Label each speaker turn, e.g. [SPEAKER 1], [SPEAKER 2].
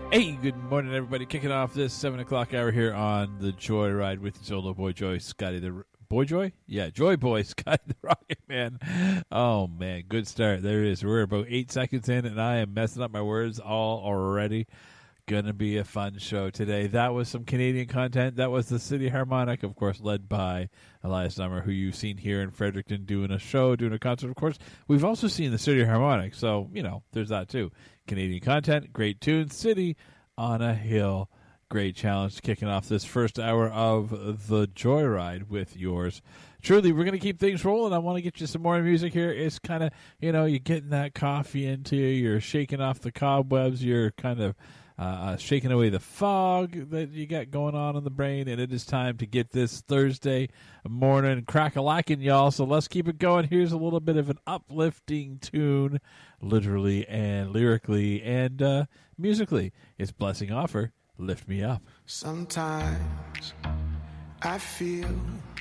[SPEAKER 1] Hey, good morning, everybody. Kicking off this 7 o'clock hour here on the Joyride with Solo Boy Joy, Scotty the Boy Joy? Yeah, Joy Boy, Scotty the Rocket Man. Oh, man, good start. There it is. We're about 8 seconds in, and I am messing up my words all already. Gonna be a fun show today. That was some Canadian content. That was the City Harmonic, of course, led by Elias Nummer, who you've seen here in Fredericton doing a show, doing a concert. Of course, we've also seen the City Harmonic, so, you know, there's that too. Canadian content, great tunes, City on a Hill. Great challenge kicking off this first hour of the Joyride with yours truly. We're going to keep things rolling. I want to get you some more music here. It's kind of, you know, you're getting that coffee into you. You're shaking off the cobwebs. You're kind of shaking away the fog that you got going on in the brain. And it is time to get this Thursday morning crack-a-lacking, y'all. So let's keep it going. Here's a little bit of an uplifting tune, literally and lyrically and musically. It's Blessing Offer. Lift Me Up.
[SPEAKER 2] Sometimes I feel